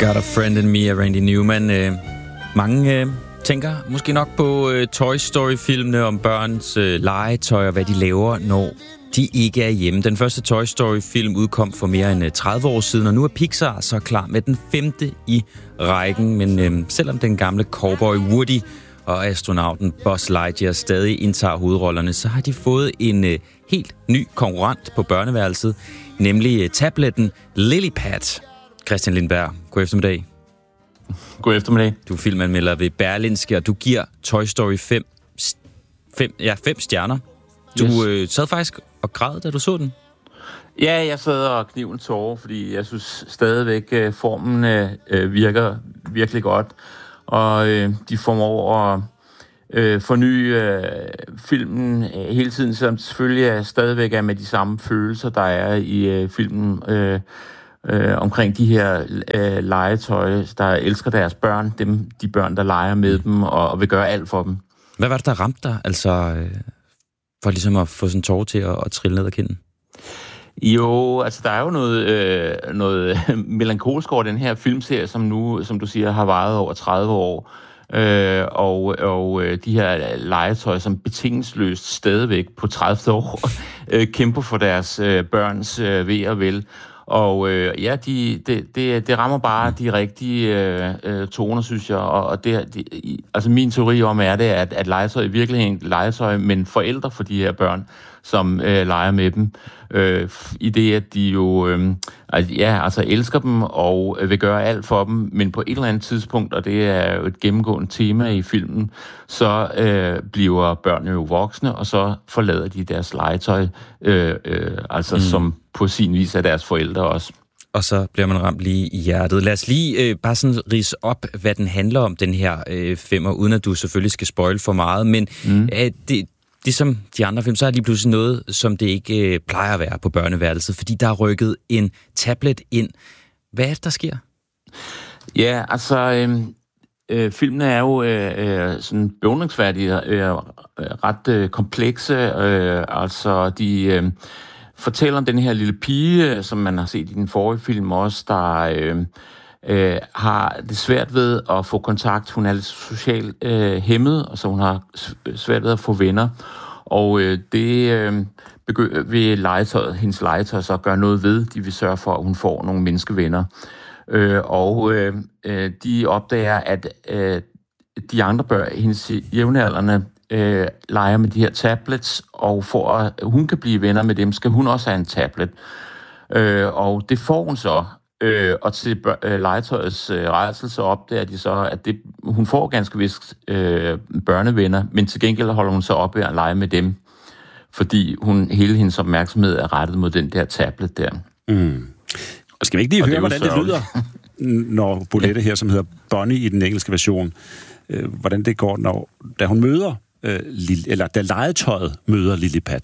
Got a Friend in Me af Randy Newman. Mange tænker måske nok på Toy Story-filmene om børns legetøj og hvad de laver, når de ikke er hjemme. Den første Toy Story-film udkom for mere end 30 år siden, og nu er Pixar så klar med den 5. i rækken. Men selvom den gamle cowboy Woody og astronauten Buzz Lightyear stadig indtager hovedrollerne, så har de fået en helt ny konkurrent på børneværelset, nemlig tabletten Lillipad. Christian Lindberg, god eftermiddag. God eftermiddag. Du er filmanmelder ved Berlingske, og du giver Toy Story 5 stjerner. Du sad faktisk og græd, da du så den. Ja, jeg sad og kniven tårer, fordi jeg synes stadigvæk, formen virker virkelig godt. Og de formår at forny filmen hele tiden, selvom selvfølgelig stadigvæk er med de samme følelser, der er i filmen omkring de her legetøj, der elsker deres børn, de børn, der leger med dem og vil gøre alt for dem. Hvad var det, der ramte dig, altså for ligesom at få sådan en tårer til at trille ned ad kinden? Jo, altså der er jo noget melankolsk over den her filmserie, som nu, som du siger, har varet over 30 år. Og de her legetøj, som betingelsesløst stadigvæk på 30 år kæmper for deres børns ve og vel. Og ja, det rammer bare de rigtige toner, synes jeg. Og altså min teori om er det, at legetøj i virkeligheden legetøj, men forældre for de her børn, som leger med dem, i det, at de jo elsker dem og vil gøre alt for dem, men på et eller andet tidspunkt, og det er jo et gennemgående tema i filmen, så bliver børnene jo voksne, og så forlader de deres legetøj, som på sin vis er deres forældre også. Og så bliver man ramt lige i hjertet. Lad os lige bare sådan ridse op, hvad den handler om, den her femmer, uden at du selvfølgelig skal spoil for meget, men det som de andre film, så er det lige pludselig noget, som det ikke plejer at være på børneværelset, fordi der er rykket en tablet ind. Hvad er det, der sker? Ja, altså, filmene er jo sådan beundringsværdige, ret komplekse. Altså, de fortæller om den her lille pige, som man har set i den forrige film også, der har det svært ved at få kontakt. Hun er lidt socialt hæmmet, og så hun har svært ved at få venner. Og det vil hendes legetøj så gøre noget ved. De vil sørge for, at hun får nogle menneskevenner. De opdager, at de andre børn, hendes jævnaldrende, leger med de her tablets, og for at hun kan blive venner med dem, skal hun også have en tablet. Og det får hun så. Og til legetøjets rædselse opdager de så, at hun får ganske vist børnevenner, men til gengæld holder hun så op ved at lege med dem, fordi hele hendes opmærksomhed er rettet mod den der tablet der. Mm. Og skal vi ikke lige høre, hvordan det lyder, når Bolette her, som hedder Bonnie i den engelske version, hvordan det går, da hun møder, da legetøjet møder Lillipad?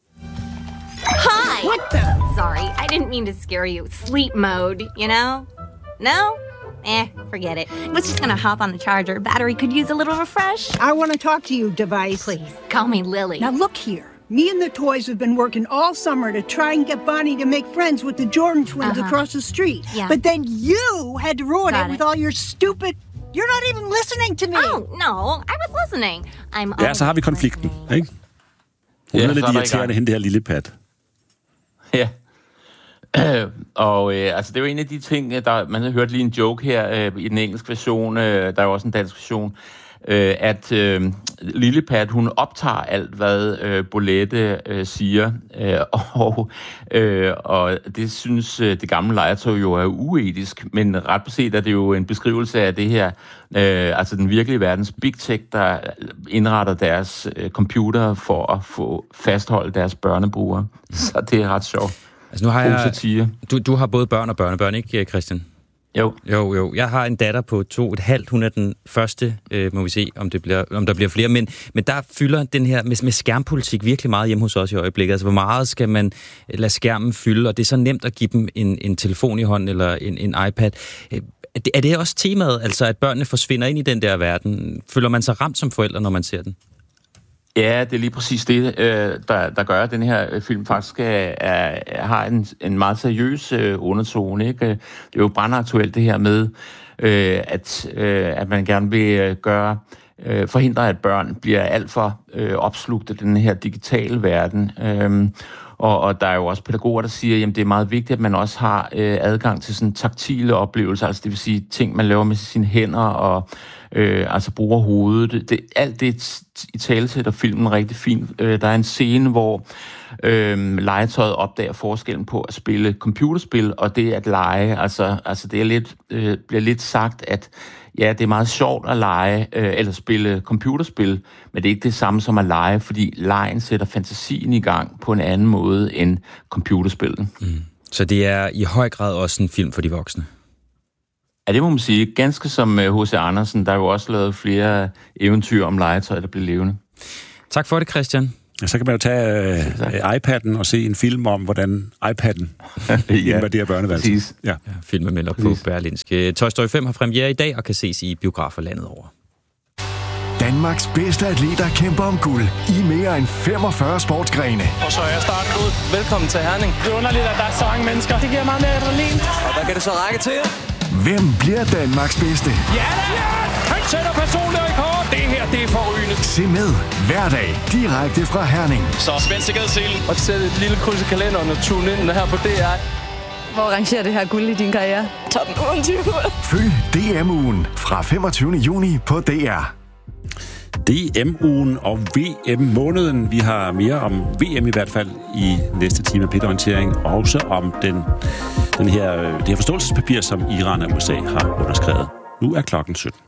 Hi! What the? Sorry, I didn't mean to scare you. Sleep mode, you know? No? Forget it. I was just gonna hop on the charger. Battery could use a little refresh. I want to talk to you, device. Please, call me Lily. Now look here. Me and the toys have been working all summer to try and get Bonnie to make friends with the Jordan twins across the street. Yeah. But then you had to ruin it with all your stupid... You're not even listening to me. Oh, no, I was listening. Ja, så har vi konflikten, ikke? Hun er lidt irriterende, hende det her Lillipad. Ja. Altså det er jo en af de ting, man har hørt lige en joke her i den engelske version, der er jo også en dansk version, at Lillipad, hun optager alt, hvad Bolette siger, og det synes det gamle legetøj jo er uetisk, men ret beset er det jo en beskrivelse af det her, altså den virkelige verdens big tech, der indretter deres computer for at få fastholdt deres børnebrugere. Så det er ret sjovt. Altså nu har du har både børn og børnebørn, ikke Christian? Jo. Jeg har en datter på 2,5. Hun er den første, må vi se, om der bliver flere. Men der fylder den her med skærmpolitik virkelig meget hjemme hos os i øjeblikket. Altså, hvor meget skal man lade skærmen fylde? Og det er så nemt at give dem en telefon i hånden eller en iPad. Er det også temaet, altså at børnene forsvinder ind i den der verden? Føler man sig ramt som forældre, når man ser den? Ja, det er lige præcis det, der gør, at den her film faktisk har en meget seriøs undertone. Ikke? Det er jo brandaktuelt det her med, at man gerne vil forhindre, at børn bliver alt for opslugt af den her digitale verden. Og der er jo også pædagoger, der siger, at det er meget vigtigt, at man også har adgang til sådan taktile oplevelser, altså det vil sige ting, man laver med sine hænder og altså bruger hovedet. Alt det i talesætter filmen rigtig fint. Der er en scene, hvor legetøjet opdager forskellen på at spille computerspil og det at lege. Altså det er bliver lidt sagt, at ja, det er meget sjovt at lege eller spille computerspil, men det er ikke det samme som at lege, fordi legen sætter fantasien i gang på en anden måde end computerspillet. Så det er i høj grad også en film for de voksne? Ja, det må man sige. Ganske som H.C. Andersen, der er jo også lavet flere eventyr om legetøj, der bliver levende. Tak for det, Christian. Ja, så kan man jo tage iPad'en og se en film om, hvordan iPad'en invaderer børneværelset. Ja. Filmen melder på Berlingske. Toy Story 5 har premiere i dag og kan ses i biografer landet over. Danmarks bedste atleter kæmper om guld i mere end 45 sportsgrene. Og så er starten ud. Velkommen til Herning. Det er underligt, at der er så mange mennesker. Det giver meget mere adrenalin. Og hvad kan det så række til? Hvem bliver Danmarks bedste? Ja da! Yes! Han sætter personlig rekord. Det her, det er forrygende. Se med hver dag direkte fra Herning. Så Svenskegade-selen. Og sæt et lille kryds i kalenderen og tune ind her på DR. Hvor rangerer det her guld i din karriere? Top 20. Følg DM-ugen fra 25. juni på DR. DM-ugen og VM-måneden. Vi har mere om VM i hvert fald i næste time af P1-orientering. Også om det her forståelsespapir, som Iran og USA har underskrevet. Nu er klokken 17.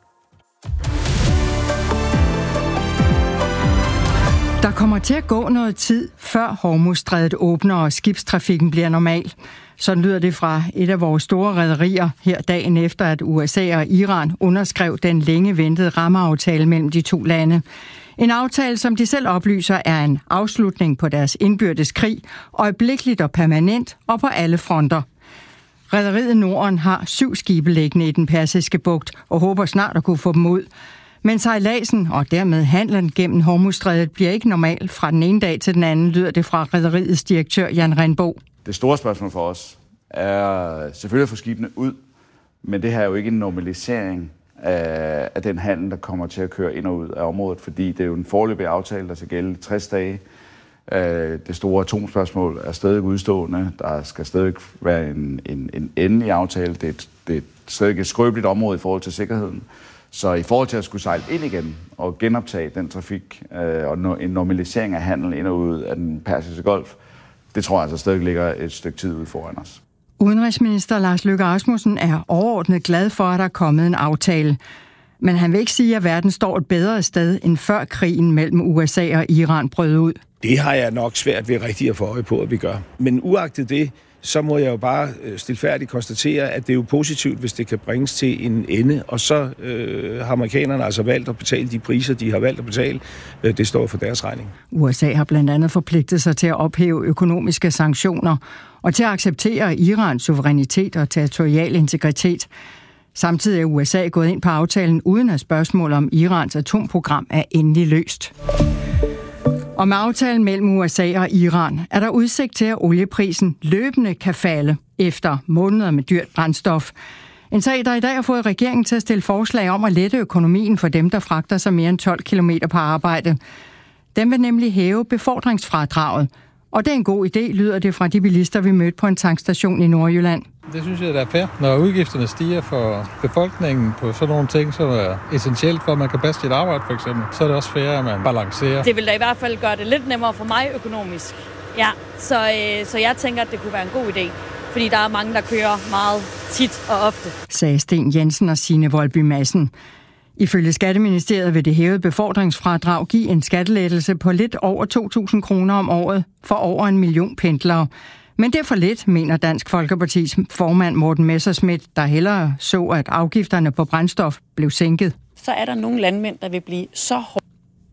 Der kommer til at gå noget tid, før Hormuzstrædet åbner og skibstrafikken bliver normal. Sådan lyder det fra et af vores store rederier her dagen efter, at USA og Iran underskrev den længe ventede rammeaftale mellem de to lande. En aftale, som de selv oplyser, er en afslutning på deres indbyrdes krig, øjeblikkeligt og permanent og på alle fronter. Rederiet Norden har 7 skibe liggende i den Persiske Bugt og håber snart at kunne få dem ud. Men sejladsen og dermed handlen gennem Hormuzstrædet bliver ikke normal fra den ene dag til den anden, lyder det fra rederiets direktør Jan Rindbo. Det store spørgsmål for os er selvfølgelig at få skibene ud, men det her er jo ikke en normalisering af den handel, der kommer til at køre ind og ud af området, fordi det er jo en foreløbig aftale, der skal gælde 60 dage. Det store atomspørgsmål er stadig udstående. Der skal stadig være en endelig aftale. Det er stadig et skrøbeligt område i forhold til sikkerheden. Så i forhold til at skulle sejle ind igen og genoptage den trafik og en normalisering af handel ind og ud af den Persiske Golf, det tror jeg altså stadig ligger et stykke tid ude foran os. Udenrigsminister Lars Løkke Rasmussen er overordnet glad for, at der er kommet en aftale. Men han vil ikke sige, at verden står et bedre sted end før krigen mellem USA og Iran brød ud. Det har jeg nok svært ved rigtig at få øje på, at vi gør. Men uagtet det, så må jeg jo bare stilfærdigt konstatere, at det er jo positivt, hvis det kan bringes til en ende. Og så har amerikanerne altså valgt at betale de priser, de har valgt at betale. Det står for deres regning. USA har blandt andet forpligtet sig til at ophæve økonomiske sanktioner og til at acceptere Irans suverænitet og territorial integritet. Samtidig er USA gået ind på aftalen uden at spørgsmål om Irans atomprogram er endelig løst. Og med aftalen mellem USA og Iran er der udsigt til, at olieprisen løbende kan falde efter måneder med dyrt brændstof. En sag, der i dag har fået regeringen til at stille forslag om at lette økonomien for dem, der fragter sig mere end 12 kilometer på arbejde. Den vil nemlig hæve befordringsfradraget. Og det er en god idé, lyder det fra de bilister, vi mødte på en tankstation i Nordjylland. Det synes jeg, der er fair. Når udgifterne stiger for befolkningen på sådan nogle ting, som er essentielt for, at man kan passe sit arbejde for eksempel, så er det også fair, at man balancerer. Det vil da i hvert fald gøre det lidt nemmere for mig økonomisk. Ja, så jeg tænker, at det kunne være en god idé. Fordi der er mange, der kører meget tit og ofte. Sagde Sten Jensen og Signe Voldby Madsen. Ifølge Skatteministeriet vil det hævede befordringsfradrag give en skattelettelse på lidt over 2.000 kroner om året for over 1 million pendlere. Men det er for lidt, mener Dansk Folkepartis formand Morten Messerschmidt, der hellere så, at afgifterne på brændstof blev sænket. Så er der nogle landmænd, der vil blive så hårde.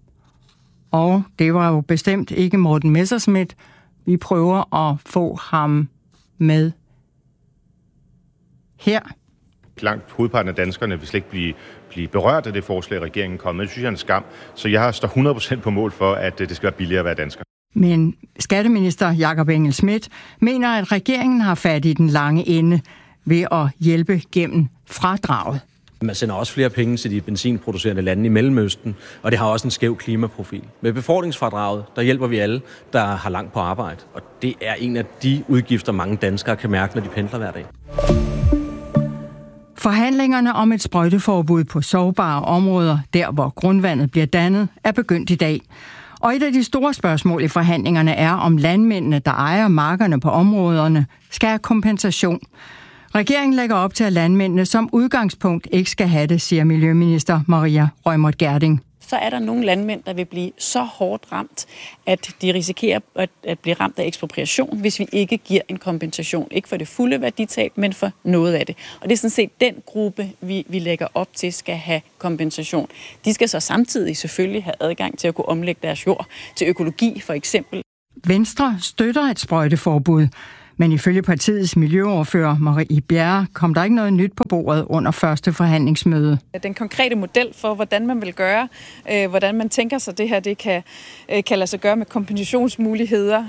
Og det var jo bestemt ikke Morten Messerschmidt. Vi prøver at få ham med her. langt hovedparten af danskerne vil slet ikke blive berørt af det forslag, regeringen kom med. Det synes jeg er en skam. Så jeg står 100% på mål for, at det skal være billigere at være dansker. Men skatteminister Jakob Engel-Schmidt mener, at regeringen har fat i den lange ende ved at hjælpe gennem fradraget. Man sender også flere penge til de benzinproducerende lande i Mellemøsten, og det har også en skæv klimaprofil. Med befordringsfradraget, der hjælper vi alle, der har langt på arbejde. Og det er en af de udgifter, mange danskere kan mærke, når de pendler hver dag. Forhandlingerne om et sprøjteforbud på sårbare områder, der hvor grundvandet bliver dannet, er begyndt i dag. Og et af de store spørgsmål i forhandlingerne er, om landmændene, der ejer markerne på områderne, skal have kompensation. Regeringen lægger op til, at landmændene som udgangspunkt ikke skal have det, siger Miljøminister Maria Reumert Gjerding. Så er der nogle landmænd, der vil blive så hårdt ramt, at de risikerer at blive ramt af ekspropriation, hvis vi ikke giver en kompensation. Ikke for det fulde værditab, men for noget af det. Og det er sådan set den gruppe, vi lægger op til, skal have kompensation. De skal så samtidig selvfølgelig have adgang til at kunne omlægge deres jord til økologi, for eksempel. Venstre støtter et sprøjteforbud, men ifølge partiets miljøordfører Marie Bjerre kom der ikke noget nyt på bordet under første forhandlingsmøde. Den konkrete model for, hvordan man vil gøre, hvordan man tænker sig, det her det kan lade sig gøre med kompensationsmuligheder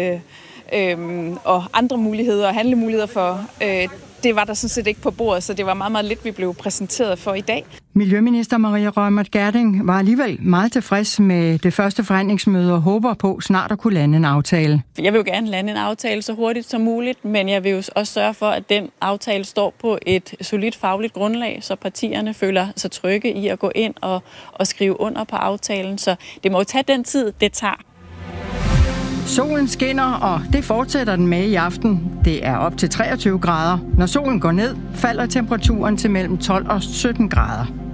og andre muligheder og handlemuligheder for, det var der sådan set ikke på bordet, så det var meget, meget lidt, vi blev præsenteret for i dag. Miljøminister Maria Reumert Gjerding var alligevel meget tilfreds med det første forhandlingsmøde og håber på snart at kunne lande en aftale. Jeg vil jo gerne lande en aftale så hurtigt som muligt, men jeg vil jo også sørge for, at den aftale står på et solidt fagligt grundlag, så partierne føler sig trygge i at gå ind og skrive under på aftalen. Så det må jo tage den tid, det tager. Solen skinner, og det fortsætter den med i aften. Det er op til 23 grader. Når solen går ned, falder temperaturen til mellem 12 og 17 grader.